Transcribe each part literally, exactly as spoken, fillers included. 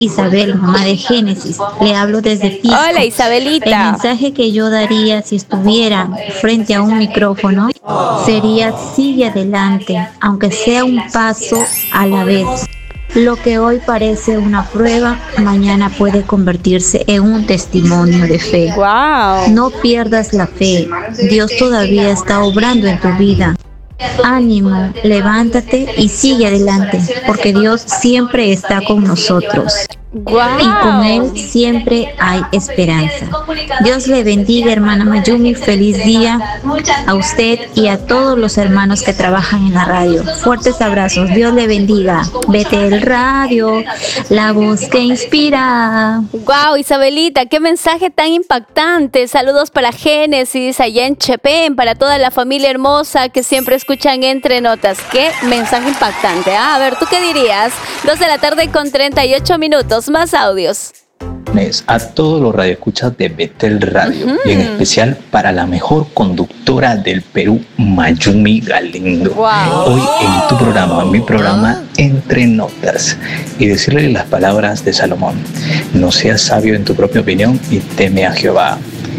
Isabel, mamá de Génesis. Le hablo desde Pisco. Hola, Isabelita. El mensaje que yo daría si estuviera frente a un micrófono sería: sigue adelante, aunque sea un paso a la vez. Lo que hoy parece una prueba, mañana puede convertirse en un testimonio de fe. Wow. No pierdas la fe. Dios todavía está obrando en tu vida. Ánimo, levántate y sigue adelante, porque Dios siempre está con nosotros. Wow. Y con Él siempre hay esperanza. Dios le bendiga, hermana Mayumi. Feliz día a usted y a todos los hermanos que trabajan en la radio. Fuertes abrazos. Dios le bendiga. Betel Radio, la voz que inspira. Wow, Isabelita, qué mensaje tan impactante. Saludos para Génesis, allá en Chepén, para toda la familia hermosa que siempre escuchan Entre Notas. Qué mensaje impactante. Ah, a ver, ¿tú qué dirías? Dos de la tarde con treinta y ocho minutos. Más audios. A todos los radioescuchas de Betel Radio, uh-huh. y en especial para la mejor conductora del Perú, Mayumi Galindo. Wow. Hoy en tu programa, en mi programa, Entre Notas, y decirle las palabras de Salomón: no seas sabio en tu propia opinión y teme a Jehová.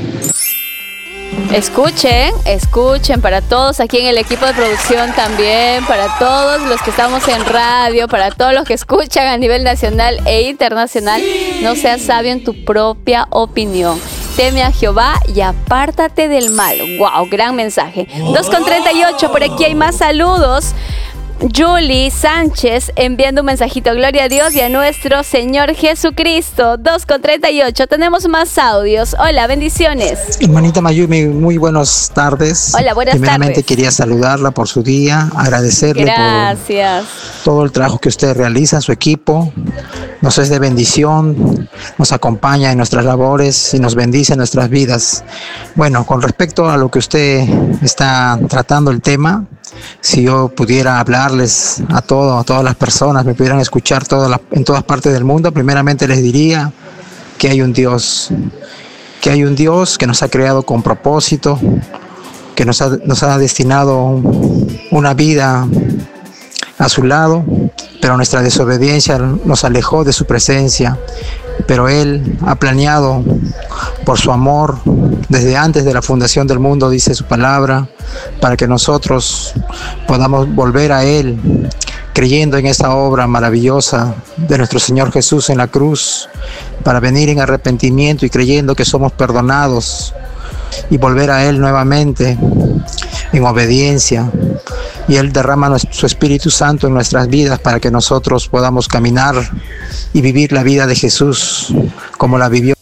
Escuchen, escuchen, para todos aquí en el equipo de producción también, para todos los que estamos en radio, para todos los que escuchan a nivel nacional e internacional, no seas sabio en tu propia opinión. Teme a Jehová y apártate del mal. ¡Wow! Gran mensaje. dos con treinta y ocho, por aquí hay más saludos. Julie Sánchez enviando un mensajito: gloria a Dios y a nuestro Señor Jesucristo. dos con treinta y ocho, tenemos más audios. Hola, bendiciones. Hermanita Mayumi, muy buenas tardes. Hola, buenas Primeramente tardes. Quería saludarla por su día, agradecerle Gracias. por todo el trabajo que usted realiza, su equipo. Nos es de bendición, nos acompaña en nuestras labores y nos bendice en nuestras vidas. Bueno, con respecto a lo que usted está tratando el tema, si yo pudiera hablarles a todo, a todas las personas, me pudieran escuchar todas las, en todas partes del mundo, primeramente les diría que hay un Dios, que hay un Dios que nos ha creado con propósito, que nos ha, nos ha destinado una vida a su lado, pero nuestra desobediencia nos alejó de su presencia. Pero Él ha planeado, por su amor, desde antes de la fundación del mundo, dice su palabra, para que nosotros podamos volver a Él, creyendo en esa obra maravillosa de nuestro Señor Jesús en la cruz, para venir en arrepentimiento y creyendo que somos perdonados, y volver a Él nuevamente en obediencia. Y Él derrama su Espíritu Santo en nuestras vidas para que nosotros podamos caminar y vivir la vida de Jesús como la vivió.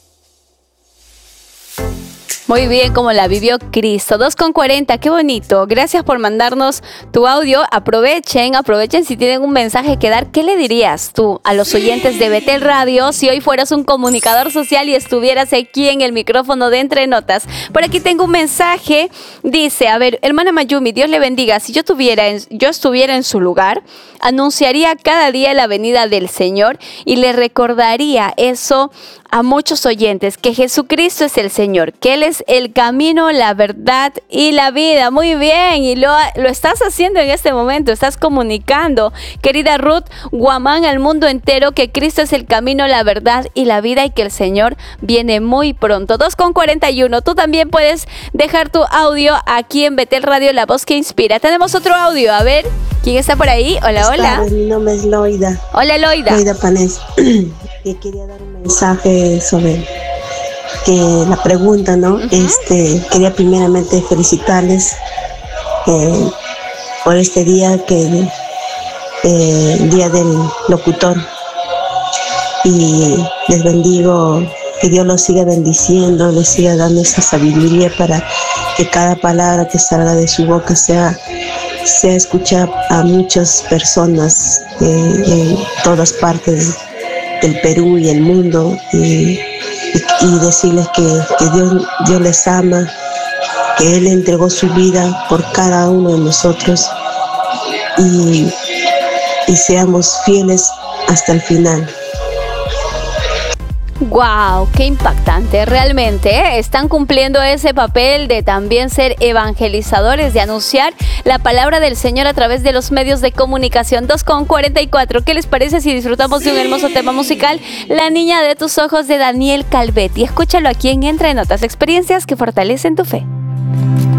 Muy bien, como la vivió Cristo. dos con cuarenta, qué bonito. Gracias por mandarnos tu audio. Aprovechen, aprovechen si tienen un mensaje que dar. ¿Qué le dirías tú a los oyentes de Betel Radio si hoy fueras un comunicador social y estuvieras aquí en el micrófono de Entre Notas? Por aquí tengo un mensaje. Dice, a ver, hermana Mayumi, Dios le bendiga. Si yo tuviera, en, yo estuviera en su lugar, anunciaría cada día la venida del Señor y le recordaría eso a muchos oyentes, que Jesucristo es el Señor, que Él es el camino, la verdad y la vida. Muy bien, y lo, lo estás haciendo en este momento, estás comunicando, querida Ruth Guamán, al mundo entero, que Cristo es el camino, la verdad y la vida y que el Señor viene muy pronto. dos con cuarenta y uno, tú también puedes dejar tu audio aquí en Betel Radio, la voz que inspira. Tenemos otro audio, a ver, ¿quién está por ahí? Hola, hola. Tardes, mi nombre es Loida. Hola, Loida. Loida Panés. Y quería dar un mensaje sobre que la pregunta, ¿no? Uh-huh. Este, quería primeramente felicitarles eh, por este día, que eh, el día del locutor, y les bendigo, que Dios los siga bendiciendo, les siga dando esa sabiduría para que cada palabra que salga de su boca sea sea escuchada a muchas personas eh, en todas partes del Perú y el mundo, y, y, y decirles que, que Dios, Dios les ama, que Él entregó su vida por cada uno de nosotros, y, y seamos fieles hasta el final. Wow, qué impactante, realmente, ¿eh? Están cumpliendo ese papel de también ser evangelizadores, de anunciar la palabra del Señor a través de los medios de comunicación. Dos con cuarenta y cuatro. ¿Qué les parece si disfrutamos de un hermoso tema musical? La niña de tus ojos, de Daniel Calvet. Y escúchalo aquí en Entre Notas, experiencias que fortalecen tu fe.